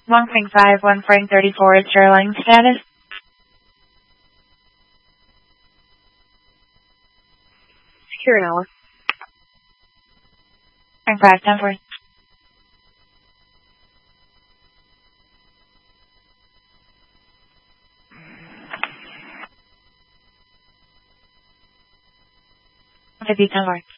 1.5, 1.34, it's your line status. Secure an hour. And 5, 10 4. Fifty 10 4.